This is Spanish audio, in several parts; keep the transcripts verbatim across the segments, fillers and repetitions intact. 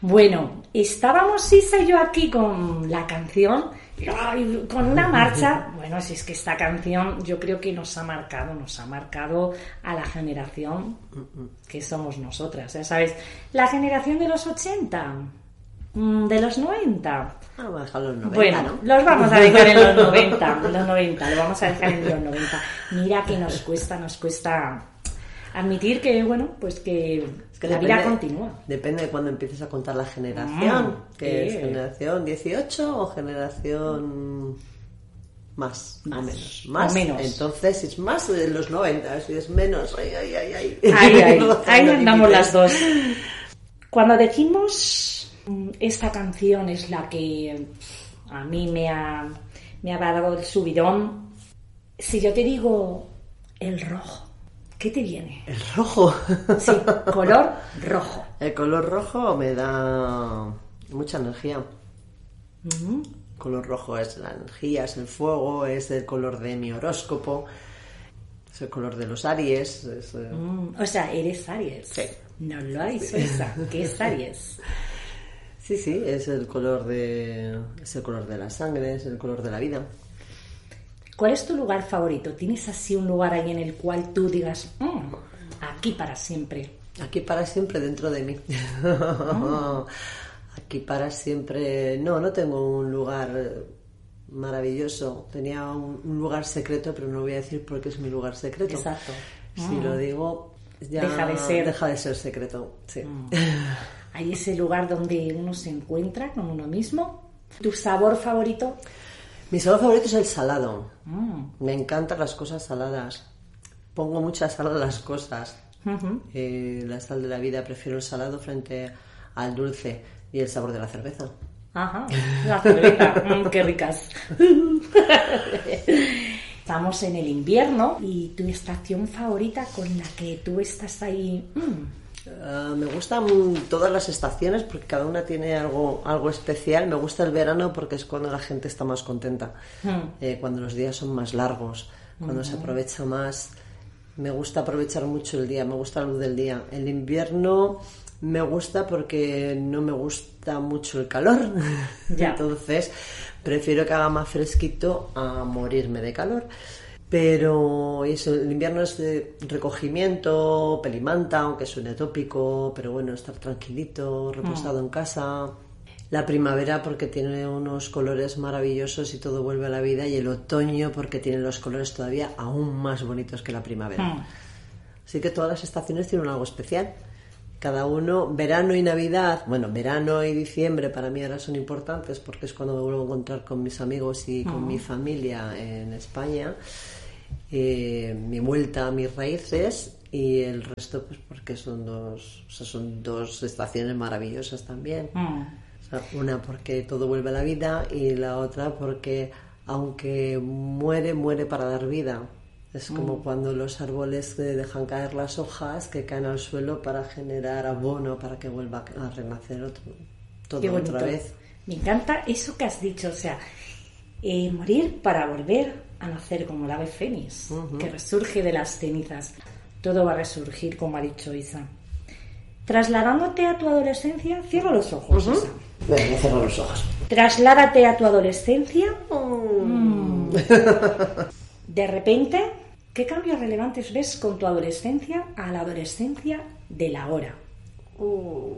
Bueno, estábamos Isa y yo aquí con la canción, ay, con una marcha. Bueno, si es que esta canción yo creo que nos ha marcado, nos ha marcado a la generación que somos nosotras, ya sabes, la generación de los ochenta, de los noventa. Vamos a dejar los noventa, bueno, ¿no? Los vamos a dejar en los noventa, los noventa, lo vamos a dejar en los noventa. Mira que nos cuesta, nos cuesta admitir que, bueno, pues que, es que la depende, vida continúa. Depende de cuando empieces a contar la generación, Mm, que es ¿qué? generación dieciocho o generación más, Más, o menos. Más, o menos. Entonces, si es más de los noventa, si es menos, ay, ay, ay, ay. Ahí, ahí, No ahí tengo andamos límites. las dos. Cuando decimos mm, esta canción es la que a mí me ha, me ha dado el subidón, si yo te digo el rojo, ¿qué te viene? El rojo. Sí, color rojo. El color rojo me da mucha energía. Ujú. El color rojo es la energía, es el fuego, es el color de mi horóscopo, es el color de los Aries. Es, eh, Mm, o sea, eres Aries. Sí. No lo hay, Suiza. ¿Qué es Aries? Sí, sí, es el color de es el color de la sangre, es el color de la vida. ¿Cuál es tu lugar favorito? ¿Tienes así un lugar ahí en el cual tú digas, "Mm, aquí para siempre"? Aquí para siempre dentro de mí. Aquí para siempre. No, no tengo un lugar maravilloso. Tenía un, un lugar secreto, pero no voy a decir porque es mi lugar secreto. Exacto. Si Mm. lo digo, ya Deja de ser. deja de ser secreto. Sí. Hay ese lugar donde uno se encuentra con uno mismo. ¿Tu sabor favorito? Mi sabor favorito es el salado. Mm. Me encantan las cosas saladas. Pongo mucha sal a las cosas. Ujú. Eh, la sal de la vida, prefiero el salado frente al dulce y el sabor de la cerveza. Ajá, la cerveza. Mm, qué ricas. Estamos en el invierno y tu estación favorita con la que tú estás ahí. Mm. Uh, me gustan todas las estaciones porque cada una tiene algo, algo especial. Me gusta el verano porque es cuando la gente está más contenta, Mm. eh, cuando los días son más largos, cuando mm. se aprovecha más. Me gusta aprovechar mucho el día, me gusta la luz del día. El invierno me gusta porque no me gusta mucho el calor. Ya. Entonces prefiero que haga más fresquito a morirme de calor. Pero eso, el invierno es de recogimiento, pelimanta, aunque suene tópico, pero bueno, estar tranquilito, reposado mm. en casa. La primavera porque tiene unos colores maravillosos y todo vuelve a la vida, y el otoño porque tiene los colores todavía aún más bonitos que la primavera. Mm. Así que todas las estaciones tienen algo especial. Cada uno, verano y Navidad, bueno, verano y diciembre para mí ahora son importantes porque es cuando me vuelvo a encontrar con mis amigos y con mm. mi familia en España. Eh, mi vuelta a mis raíces, y el resto pues porque son dos, o sea, son dos estaciones maravillosas también. Mm. O sea, una porque todo vuelve a la vida y la otra porque aunque muere, muere para dar vida. Es como mm. cuando los árboles dejan caer las hojas que caen al suelo para generar abono para que vuelva a renacer otro, todo otra vez. Me encanta eso que has dicho, o sea, eh, morir para volver a nacer como el ave fénix, uh-huh. que resurge de las cenizas. Todo va a resurgir, como ha dicho Isa. Trasladándote a tu adolescencia, cierra los ojos, uh-huh. Isa. Venga, cierro los ojos. Trasládate a tu adolescencia. Uh. Mm. De repente, ¿qué cambios relevantes ves con tu adolescencia a la adolescencia de la hora? Uh.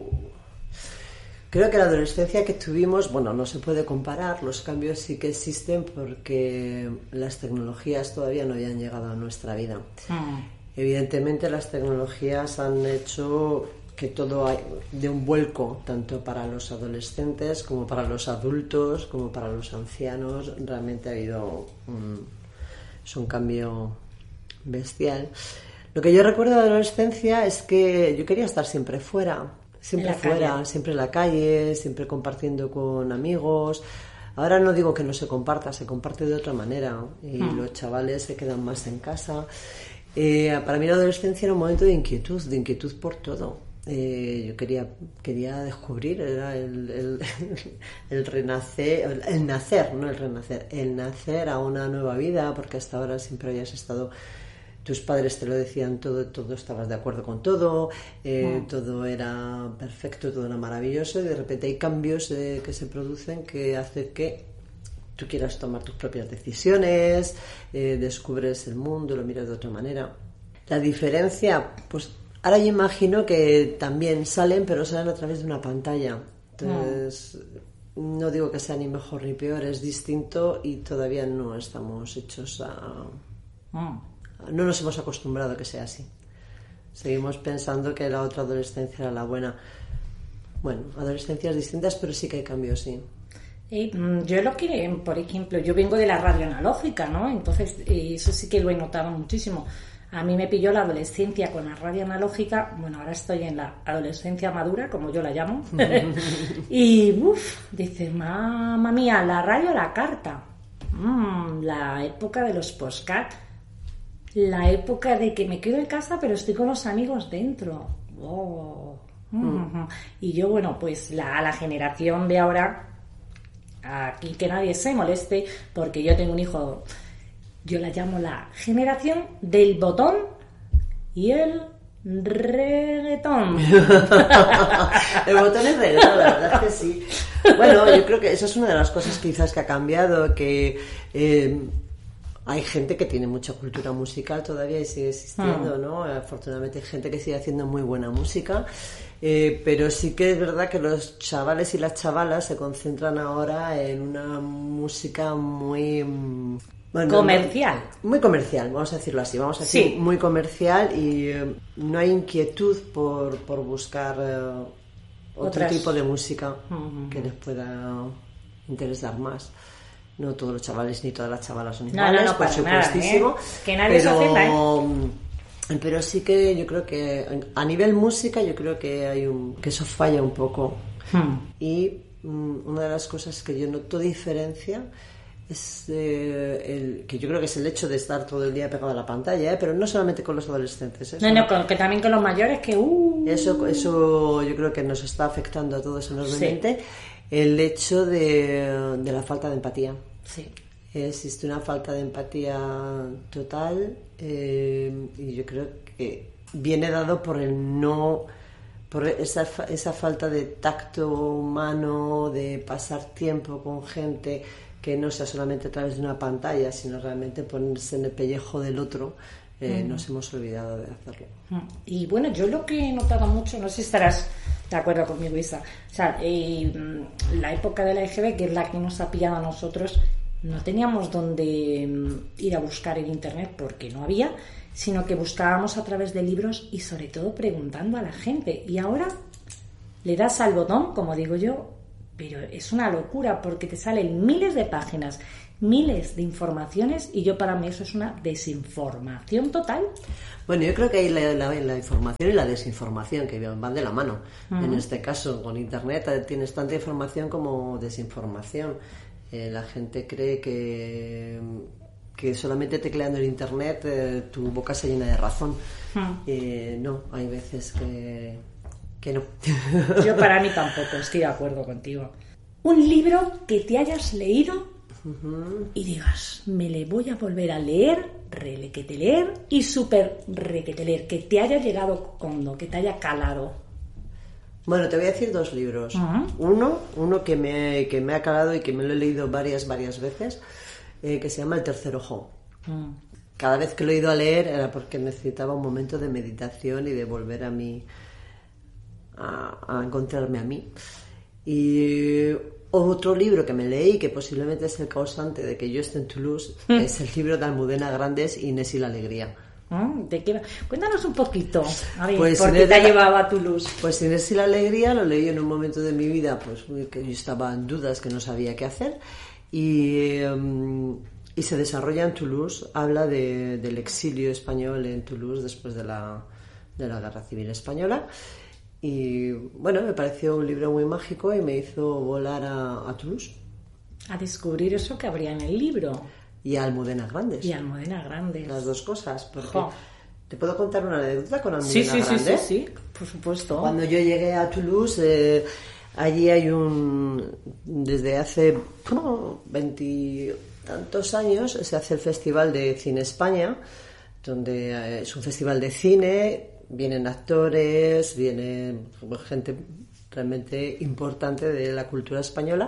Creo que la adolescencia que tuvimos, bueno, no se puede comparar, los cambios sí que existen porque las tecnologías todavía no habían llegado a nuestra vida. Mm. Evidentemente las tecnologías han hecho que todo hay de un vuelco, tanto para los adolescentes como para los adultos, como para los ancianos. Realmente ha habido un, es un cambio bestial. Lo que yo recuerdo de la adolescencia es que yo quería estar siempre fuera. Siempre fuera, calle. Siempre en la calle, siempre compartiendo con amigos. Ahora no digo que no se comparta, se comparte de otra manera y hmm. los chavales se quedan más en casa. Eh, para mí la adolescencia era un momento de inquietud, de inquietud por todo. Eh, yo quería quería descubrir, era el, el, el renacer, el nacer, no el renacer, el nacer a una nueva vida, porque hasta ahora siempre habías estado tus padres te lo decían todo, todo estabas de acuerdo con todo, eh, Mm. todo era perfecto, todo era maravilloso, y de repente hay cambios eh, que se producen que hacen que tú quieras tomar tus propias decisiones, eh, descubres el mundo, lo miras de otra manera. La diferencia, pues ahora yo imagino que también salen, pero salen a través de una pantalla. Entonces, mm. no digo que sea ni mejor ni peor, es distinto y todavía no estamos hechos a... Mm. No nos hemos acostumbrado a que sea así. Seguimos pensando que la otra adolescencia era la buena. Bueno, adolescencias distintas, pero sí que hay cambios, sí. Eh, yo lo que, por ejemplo, yo vengo de la radio analógica, ¿no? Entonces, eh, eso sí que lo he notado muchísimo. A mí me pilló la adolescencia con la radio analógica. Bueno, ahora estoy en la adolescencia madura, como yo la llamo. Y, uff, dice, mamma mía, la radio a la carta. Mm, la época de los postcards. La época de que me quedo en casa, pero estoy con los amigos dentro. Oh. Mm. Y yo, bueno, pues la, la generación de ahora, aquí que nadie se moleste, porque yo tengo un hijo, yo la llamo la generación del botón y el reggaetón. El botón es reggaetón, la verdad es que sí. Bueno, yo creo que esa es una de las cosas quizás que ha cambiado, que... Eh, hay gente que tiene mucha cultura musical todavía y sigue existiendo, ¿no? Afortunadamente hay gente que sigue haciendo muy buena música, eh, pero sí que es verdad que los chavales y las chavalas se concentran ahora en una música muy... Bueno, comercial. Muy, muy comercial, vamos a decirlo así, vamos a decir sí. Muy comercial y eh, no hay inquietud por, por buscar eh, otro Otras. tipo de música uh-huh. que les pueda interesar más. No todos los chavales ni todas las chavalas son iguales, no, no, no, por supuestísimo. Nada, ¿eh? Que nadie pero, se ofenda, ¿eh? Pero sí que yo creo que a nivel música yo creo que hay un que eso falla un poco. Hmm. Y um, una de las cosas que yo noto diferencia es eh, el, que yo creo que es el hecho de estar todo el día pegado a la pantalla, ¿eh? Pero no solamente con los adolescentes. Eso, no, no, con, que también con los mayores que... Uh... Eso, eso yo creo que nos está afectando a todos enormemente. Sí. El hecho de, de la falta de empatía. Sí. Existe una falta de empatía total eh, y yo creo que viene dado por el no, por esa, esa falta de tacto humano, de pasar tiempo con gente que no sea solamente a través de una pantalla, sino realmente ponerse en el pellejo del otro. Eh, mm. Nos hemos olvidado de hacerlo. Y bueno, yo lo que he notado mucho, no sé si estarás de acuerdo conmigo, Isa, o sea, eh, la época de la E G B, que es la que nos ha pillado a nosotros, no teníamos dónde ir a buscar en internet porque no había, sino que buscábamos a través de libros y sobre todo preguntando a la gente. Y ahora le das al botón, como digo yo, pero es una locura porque te salen miles de páginas, miles de informaciones y yo para mí eso es una desinformación total. Bueno, yo creo que hay la, la, la información y la desinformación que van de la mano. Uh-huh. En este caso, con internet tienes tanta información como desinformación. Eh, la gente cree que, que solamente tecleando en internet eh, tu boca se llena de razón. Uh-huh. Eh, no, hay veces que, que no. Yo para mí tampoco, estoy de acuerdo contigo. Un libro que te hayas leído uh-huh. y digas, me le voy a volver a leer, relequete leer y súper requete leer, que te haya llegado hondo, que te haya calado. Bueno, te voy a decir dos libros. Uh-huh. Uno, uno que me, que me ha calado y que me lo he leído varias, varias veces, eh, que se llama El tercer ojo. Uh-huh. Cada vez que lo he ido a leer era porque necesitaba un momento de meditación y de volver a mí, a, a encontrarme a mí. Y otro libro que me leí, que posiblemente es el causante de que yo esté en Toulouse, mm. es el libro de Almudena Grandes, Inés y la alegría. ¿De qué? Cuéntanos un poquito, a ver, pues ¿por qué te llevaba a Toulouse? Pues Inés y la alegría lo leí en un momento de mi vida pues que yo estaba en dudas, que no sabía qué hacer, y, um, y se desarrolla en Toulouse. Habla de, del exilio español en Toulouse después de la, de la Guerra Civil Española. Y bueno, me pareció un libro muy mágico y me hizo volar a, a Toulouse. A descubrir eso que habría en el libro. Y a Almudena Grandes. Y a Almudena Grandes. Las dos cosas. Porque jo. ¿Te puedo contar una anécdota con Almudena sí, sí, Grandes? Sí, sí, sí, por supuesto. Cuando yo llegué a Toulouse, eh, allí hay un... Desde hace como veintitantos años se hace el Festival de Cine España, donde eh, es un festival de cine, vienen actores, viene pues, gente realmente importante de la cultura española.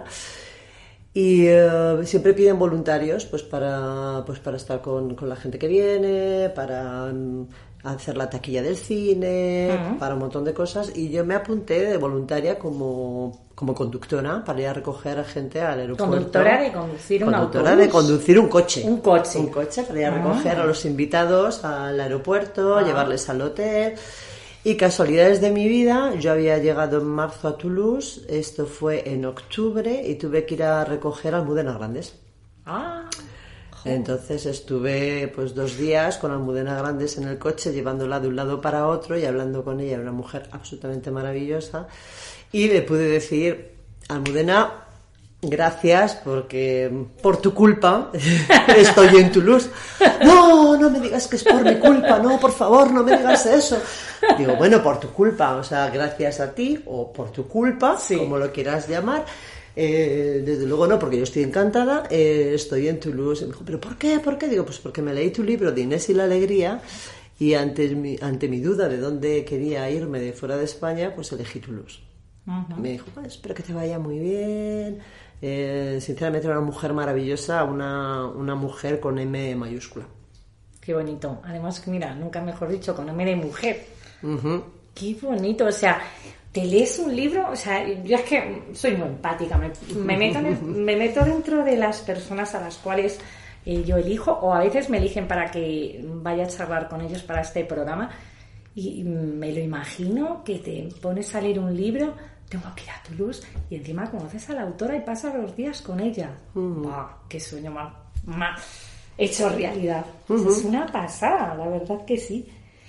Y uh, siempre piden voluntarios pues para pues para estar con, con la gente que viene, para um, hacer la taquilla del cine, uh-huh. para un montón de cosas. Y yo me apunté de voluntaria como, como conductora para ir a recoger a gente al aeropuerto. Conductora de conducir un Conductora autobús. de conducir un coche. Un coche. Un coche para ir a recoger uh-huh. a los invitados al aeropuerto, uh-huh. llevarles al hotel. Y casualidades de mi vida, yo había llegado en marzo a Toulouse, esto fue en octubre, y tuve que ir a recoger a Almudena Grandes. Ah, Entonces estuve pues dos días con Almudena Grandes en el coche, llevándola de un lado para otro y hablando con ella, una mujer absolutamente maravillosa. Y le pude decir, Almudena, gracias porque por tu culpa estoy en Toulouse. No, no me digas que es por mi culpa, no, por favor, no me digas eso. Digo, bueno, por tu culpa, o sea, gracias a ti o por tu culpa, sí. como lo quieras llamar. Eh, desde luego no, porque yo estoy encantada, eh, estoy en Toulouse. Y me dijo, ¿pero por qué? ¿Por qué? Digo, pues porque me leí tu libro de Inés y la alegría y ante mi, ante mi duda de dónde quería irme de fuera de España, pues elegí Toulouse. Uh-huh. Me dijo, bueno, espero que te vaya muy bien. Eh, sinceramente era una mujer maravillosa, una, una mujer con M mayúscula. Qué bonito. Además, que mira, nunca mejor dicho, con M de mujer. Uh-huh. Qué bonito. O sea, te lees un libro, o sea, yo es que soy muy empática, me, me, meto, me meto dentro de las personas a las cuales eh, yo elijo, o a veces me eligen para que vaya a charlar con ellos para este programa, y me lo imagino que te pones a leer un libro, tengo que ir a Toulouse, y encima conoces a la autora y pasas los días con ella. Uh-huh. ¡Wow! ¡Qué sueño más, más hecho realidad! Uh-huh. Es una pasada, la verdad que sí.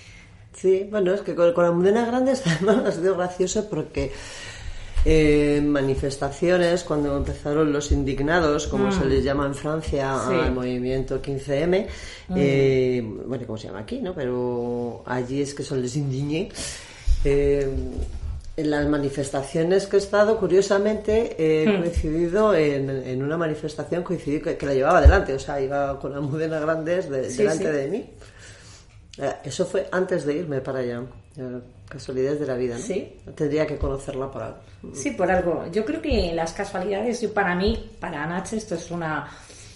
Sí, bueno, es que con, con Almudena Grandes además ha sido gracioso porque en eh, manifestaciones, cuando empezaron los indignados, como mm. se les llama en Francia, sí. al movimiento quince eme, mm. eh, bueno, ¿cómo se llama aquí, no? Pero allí es que son les indignés. Eh, en las manifestaciones que he estado, curiosamente, he mm. coincidido en, en una manifestación, coincidí que, que la llevaba adelante, o sea, iba con Almudena Grandes de, sí, delante sí. de mí. Eso fue antes de irme para allá. Casualidades de la vida, ¿no? Sí. Tendría que conocerla por algo. Sí, por algo. Yo creo que las casualidades, yo para mí, para Nacho, esto es una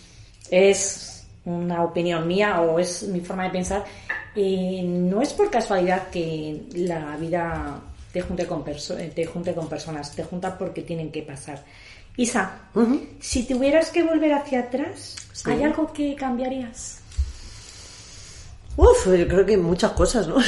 es una opinión mía o es mi forma de pensar. Eh, no es por casualidad que la vida te junte con perso- te junte con personas, te junta porque tienen que pasar. Isa, uh-huh. si tuvieras que volver hacia atrás, sí. ¿hay algo que cambiarías? Uf, yo creo que muchas cosas, ¿no?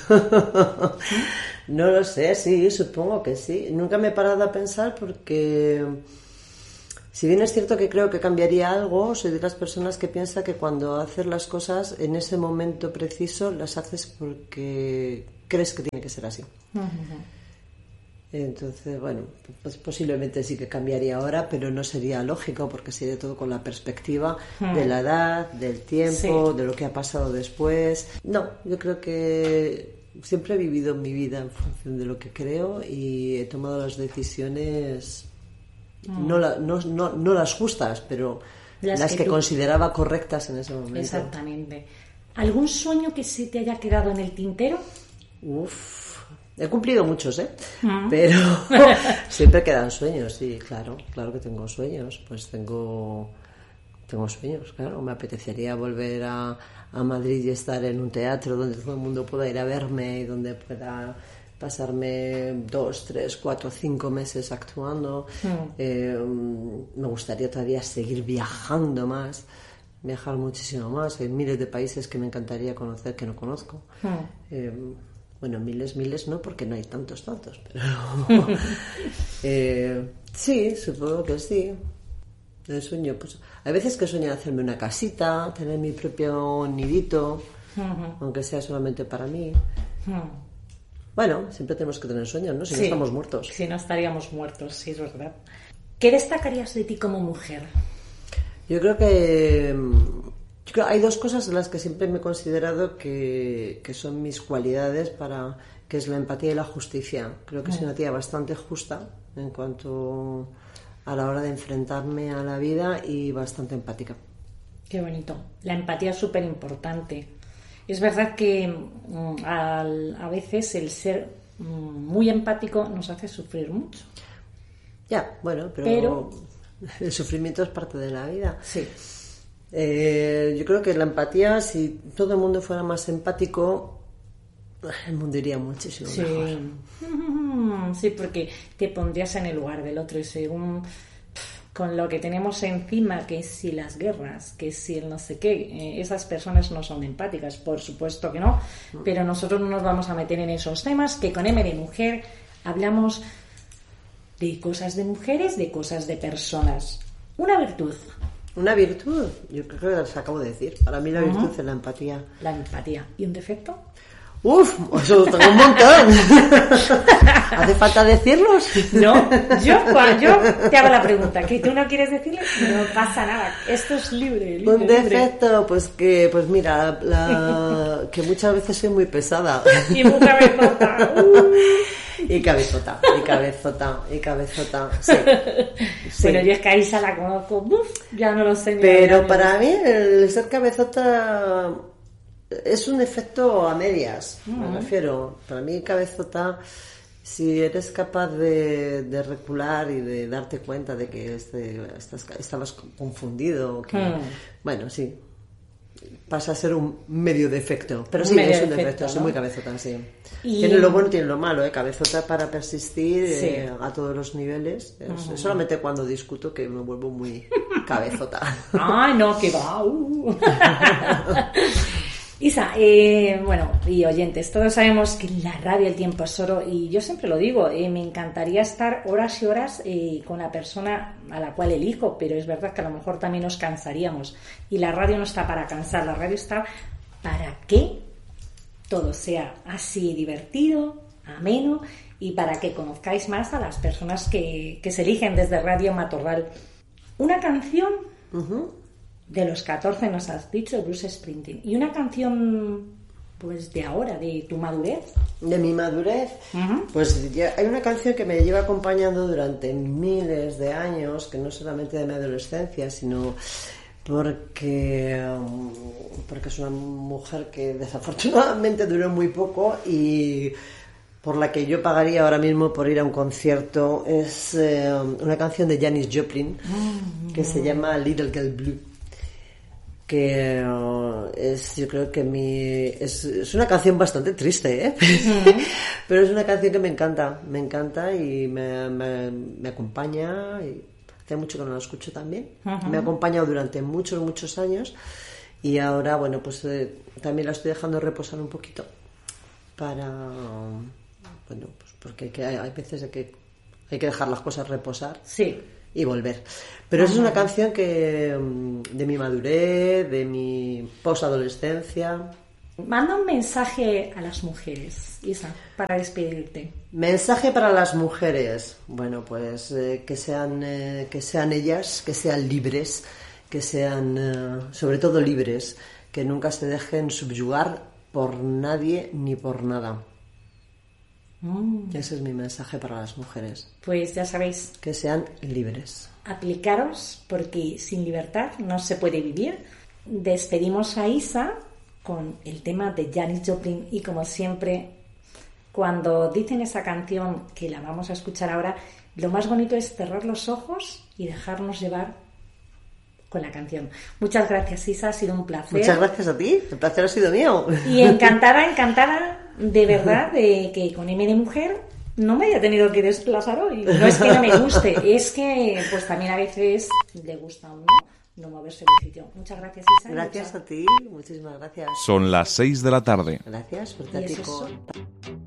No lo sé, sí, supongo que sí. Nunca me he parado a pensar porque, si bien es cierto que creo que cambiaría algo, soy de las personas que piensa que cuando haces las cosas en ese momento preciso, las haces porque crees que tiene que ser así. Uh-huh. Entonces, bueno, pues posiblemente sí que cambiaría ahora, pero no sería lógico porque sería todo con la perspectiva hmm. de la edad, del tiempo, sí. de lo que ha pasado después. No, yo creo que siempre he vivido mi vida en función de lo que creo y he tomado las decisiones, hmm. no, la, no, no, no las justas, pero las, las que, que tú... consideraba correctas en ese momento. Exactamente. ¿Algún sueño que se te haya quedado en el tintero? Uf. He cumplido muchos, ¿eh? Mm. Pero siempre quedan sueños, sí, claro, claro que tengo sueños. Pues tengo, tengo sueños, claro. Me apetecería volver a, a Madrid y estar en un teatro donde todo el mundo pueda ir a verme y donde pueda pasarme dos, tres, cuatro, cinco meses actuando. Mm. Eh, me gustaría todavía seguir viajando más, viajar muchísimo más. Hay miles de países que me encantaría conocer que no conozco. Mm. Eh, Bueno, miles, miles no, porque no hay tantos, tantos, pero... eh, sí, supongo que sí. El sueño, pues... Hay veces que sueño hacerme una casita, tener mi propio nidito, uh-huh. aunque sea solamente para mí. Uh-huh. Bueno, siempre tenemos que tener sueños, ¿no? Si sí, no estamos muertos. Si no estaríamos muertos, sí, es verdad. ¿Qué destacarías de ti como mujer? Yo creo que... Yo creo que hay dos cosas de las que siempre me he considerado que, que son mis cualidades, para que es la empatía y la justicia. Creo que soy una tía bastante justa en cuanto a la hora de enfrentarme a la vida y bastante empática. Qué bonito. La empatía es súper importante. Es verdad que mm, al, a veces el ser mm, muy empático nos hace sufrir mucho. Ya, bueno, pero, Pero el sufrimiento es parte de la vida. sí. Eh, yo creo que la empatía, si todo el mundo fuera más empático, el mundo iría muchísimo Sí. mejor. Sí, porque te pondrías en el lugar del otro y según con lo que tenemos encima, que si las guerras, que si el no sé qué, eh, esas personas no son empáticas, por supuesto que no, pero nosotros no nos vamos a meter en esos temas, que con M de Mujer hablamos de cosas de mujeres, de cosas de personas. Una virtud, Una virtud, yo creo que las acabo de decir. Para mí la virtud Ujú. es la empatía. la empatía. ¿Y un defecto? Uf, eso tengo un montón. ¿Hace falta decirlos? No, yo, cuando yo te hago la pregunta, que tú no quieres decirle, no pasa nada. Esto es libre, libre, Un libre. defecto, pues que, pues mira, la, que muchas veces soy muy pesada. Y muy cabezota. Uh. Y cabezota, y cabezota, y cabezota, sí. Sí. Bueno, yo es que a Isa la conozco, uf, ya no lo sé ni Pero hablar. para mí el ser cabezota es un efecto a medias, me refiero. Para mí cabezota, si eres capaz de, de recular y de darte cuenta de que este, estás, estabas confundido, que, Mm. bueno, sí, pasa a ser un medio defecto. Pero Un sí, medio es un defecto, defecto, soy ¿no? muy cabezota, sí. Y- Tiene lo bueno y tiene lo malo, ¿eh? Cabezota para persistir Sí. eh, a todos los niveles. Es, es solamente cuando discuto que me vuelvo muy cabezota. Ay, no, que va. uh. Isa, eh, bueno, y oyentes, todos sabemos que en la radio el tiempo es oro y yo siempre lo digo, eh, me encantaría estar horas y horas eh, con la persona a la cual elijo, pero es verdad que a lo mejor también nos cansaríamos y la radio no está para cansar, la radio está para que todo sea así divertido, ameno y para que conozcáis más a las personas que, que se eligen desde Radio Matorral. Una canción Ujú. de los catorce nos has dicho, Bruce Springsteen. Y una canción, pues, de ahora, de tu madurez. De mi madurez, Ujú. pues ya hay una canción que me lleva acompañando durante miles de años, que no solamente de mi adolescencia, sino porque, um, porque es una mujer que desafortunadamente duró muy poco y por la que yo pagaría ahora mismo por ir a un concierto. Es eh, una canción de Janis Joplin que se llama Little Girl Blue, que uh, es, yo creo que mi es, es una canción bastante triste, ¿eh? Pero es una canción que me encanta, me encanta y me, me, me acompaña, y hace mucho que no la escucho también. Uh-huh. Me ha acompañado durante muchos, muchos años y ahora, bueno, pues eh, también la estoy dejando reposar un poquito para, bueno, pues porque hay, que, hay, hay veces de que hay que dejar las cosas reposar. Sí. Y volver. Pero esa es una canción que de mi madurez, de mi posadolescencia. Manda un mensaje a las mujeres, Isa, para despedirte. Mensaje para las mujeres. Bueno, pues eh, que sean eh, que sean ellas, que sean libres, que sean eh, sobre todo libres, que nunca se dejen subyugar por nadie ni por nada. Mm. Ese es mi mensaje para las mujeres. Pues ya sabéis, Que sean libres. aplicaros porque sin libertad no se puede vivir. Despedimos a Isa con el tema de Janis Joplin y como siempre, cuando dicen esa canción que la vamos a escuchar ahora, lo más bonito es cerrar los ojos y dejarnos llevar con la canción. Muchas gracias, Isa, ha sido un placer. Muchas gracias a ti, el placer ha sido mío. Y encantada, encantada de verdad de que con M de Mujer no me haya tenido que desplazar hoy. No es que no me guste, es que pues también a veces le gusta a uno no moverse del sitio. Muchas gracias, Isa. Gracias a ti, muchísimas gracias. Son las seis de la tarde. Gracias, Y suerte a ti eso es con... todo.